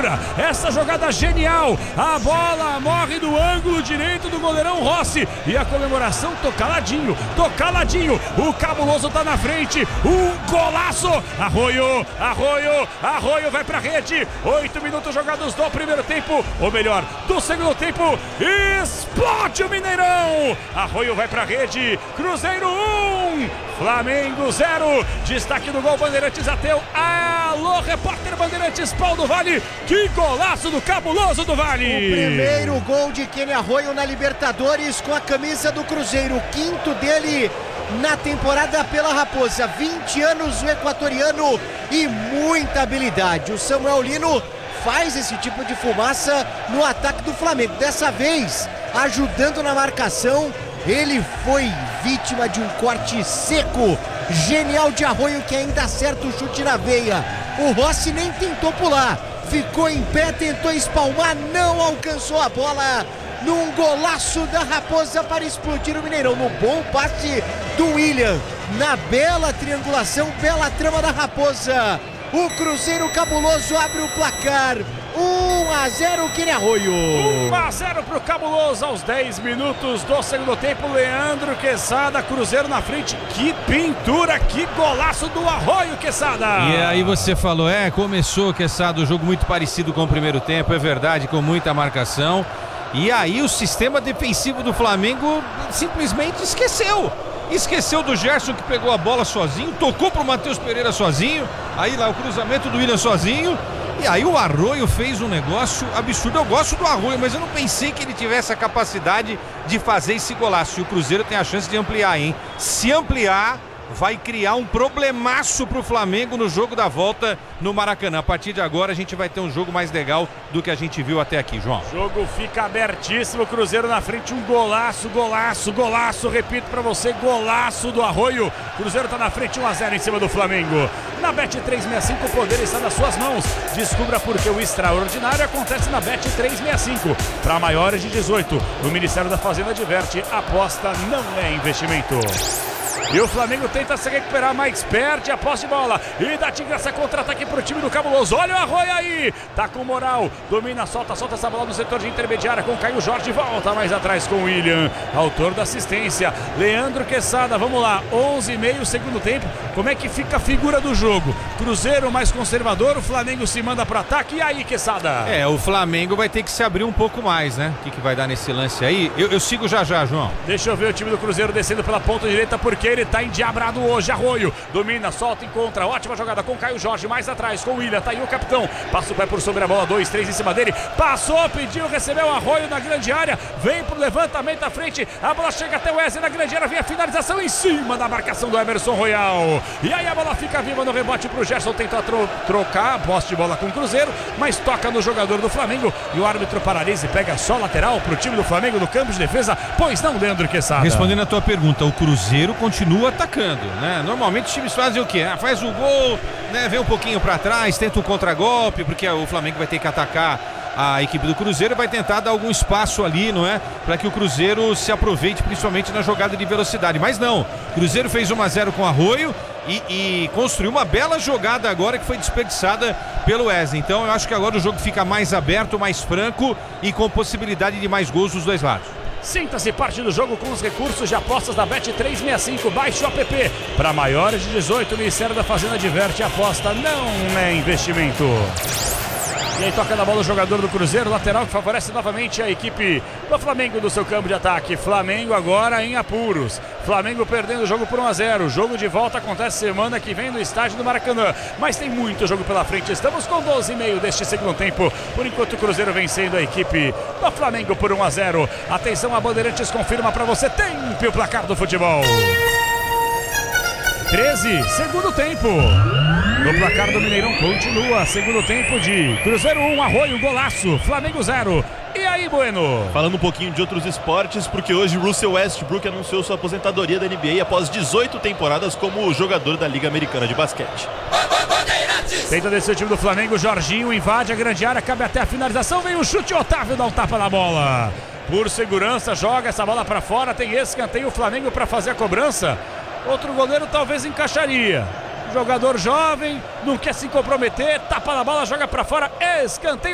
pintura, essa jogada genial, a bola morre no ângulo direito do goleirão Rossi, e a comemoração tocaladinho, o Cabuloso tá na frente, um golaço, Arroio vai pra rede, 8 minutos jogados do primeiro tempo, ou melhor, do segundo tempo, explode o Mineirão, Arroio vai pra rede, Cruzeiro 1, Flamengo 0, destaque do gol Bandeirantes Ateu, alô repórter Bandeirantes Paulo Vale, que golaço do Cabuloso do Vale! O primeiro gol de Kenny Arroio na Libertadores com a camisa do Cruzeiro, o quinto dele na temporada pela Raposa, 20 anos o equatoriano e muita habilidade, o Samuel Lino faz esse tipo de fumaça no ataque do Flamengo, dessa vez ajudando na marcação, ele foi vítima de um corte seco, genial de Arroio que ainda acerta o chute na veia, o Rossi nem tentou pular, ficou em pé, tentou espalmar, não alcançou a bola, num golaço da Raposa para explodir o Mineirão, no bom passe do William, na bela triangulação, bela trama da Raposa, o Cruzeiro Cabuloso abre o placar, 1-0 Kenny Arroio. 1-0 pro Cabuloso aos 10 minutos do segundo tempo, Leandro Quesada, Cruzeiro na frente, que pintura, que golaço do Arroio, Quesada. E aí você falou, começou, Quesada, o jogo muito parecido com o primeiro tempo, é verdade, com muita marcação. E aí o sistema defensivo do Flamengo simplesmente esqueceu do Gerson que pegou a bola sozinho, tocou pro Matheus Pereira sozinho, aí lá o cruzamento do William sozinho, e aí o Arroio fez um negócio absurdo. Eu gosto do Arroio, mas eu não pensei que ele tivesse a capacidade de fazer esse golaço, e o Cruzeiro tem a chance de ampliar, hein? Se ampliar, vai criar um problemaço pro Flamengo no jogo da volta no Maracanã. A partir de agora a gente vai ter um jogo mais legal do que a gente viu até aqui, João. O jogo fica abertíssimo, Cruzeiro na frente, um golaço, repito pra você, golaço do Arroio. Cruzeiro tá na frente, 1-0 em cima do Flamengo. Na Bet365 o poder está nas suas mãos. Descubra porque o extraordinário acontece na Bet365. Para maiores de 18, o Ministério da Fazenda adverte, aposta não é investimento. E o Flamengo tenta se recuperar, mas perde a posse de bola. E dá essa contra-ataque pro time do Cabuloso. Olha o Arroio aí. Tá com moral. Domina, solta essa bola no setor de intermediária com Caio Jorge. Volta mais atrás com o William. Autor da assistência. Leandro Quesada. Vamos lá. 11:30 segundo tempo. Como é que fica a figura do jogo? Cruzeiro mais conservador. O Flamengo se manda pro ataque. E aí, Quesada? O Flamengo vai ter que se abrir um pouco mais, né? O que vai dar nesse lance aí? Eu sigo já, João. Deixa eu ver o time do Cruzeiro descendo pela ponta direita, porque ele tá endiabrado hoje. Arroio domina, solta, encontra, ótima jogada com Caio Jorge, mais atrás com o William, tá aí o capitão, passa o pé por sobre a bola, 2, 3 em cima dele, passou, pediu, recebeu Arroio na grande área, vem pro levantamento à frente, a bola chega até o Wesley na grande área, vem a finalização em cima da marcação do Emerson Royal, e aí a bola fica viva no rebote pro Gerson, tenta trocar a posse de bola com o Cruzeiro, mas toca no jogador do Flamengo, e o árbitro paralisa e pega só lateral pro time do Flamengo no campo de defesa, pois não, Leandro Quesada? Respondendo a tua pergunta, o Cruzeiro continua atacando, né? Normalmente os times fazem o quê? Faz o gol, né? Vem um pouquinho para trás, tenta um contragolpe, porque o Flamengo vai ter que atacar a equipe do Cruzeiro e vai tentar dar algum espaço ali, não é? Para que o Cruzeiro se aproveite, principalmente na jogada de velocidade. Mas não, o Cruzeiro fez 1-0 com o Arroio e construiu uma bela jogada agora que foi desperdiçada pelo Wesley. Então eu acho que agora o jogo fica mais aberto, mais franco e com possibilidade de mais gols dos dois lados. Sinta-se parte do jogo com os recursos de apostas da Bet365. Baixe o app. Para maiores de 18, o Ministério da Fazenda adverte, aposta não é investimento. E aí toca na bola o jogador do Cruzeiro, lateral que favorece novamente a equipe do Flamengo do seu campo de ataque. Flamengo agora em apuros. Flamengo perdendo o jogo por 1-0. Jogo de volta acontece semana que vem no estádio do Maracanã. Mas tem muito jogo pela frente. Estamos com 12:30 deste segundo tempo. Por enquanto o Cruzeiro vencendo a equipe do Flamengo por 1-0. Atenção, a Bandeirantes confirma para você. Tempo o placar do futebol. 13, segundo tempo. No placar do Mineirão continua, segundo tempo de Cruzeiro 1, Arroio, golaço, Flamengo 0. E aí, Bueno? Falando um pouquinho de outros esportes, porque hoje Russell Westbrook anunciou sua aposentadoria da NBA após 18 temporadas como jogador da Liga Americana de Basquete. Tenta descer o time do Flamengo, Jorginho invade a grande área, cabe até a finalização, vem o chute, Otávio dá um tapa na bola. Por segurança, joga essa bola para fora, tem escanteio o Flamengo para fazer a cobrança. Outro goleiro talvez encaixaria. Jogador jovem, não quer se comprometer, tapa na bola, joga para fora, escanteio.